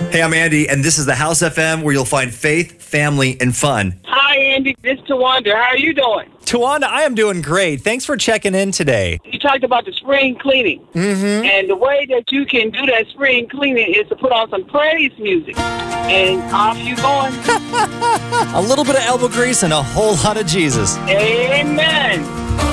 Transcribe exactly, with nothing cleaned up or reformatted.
Hey, I'm Andy, and this is the House F M, where you'll find faith, family, and fun. Hi, Andy. This is Tawanda. How are you doing? Tawanda, I am doing great. Thanks for checking in today. You talked about the spring cleaning. Mm-hmm. And the way that you can do that spring cleaning is to put on some praise music. And off you going. A little bit of elbow grease and a whole lot of Jesus. Amen.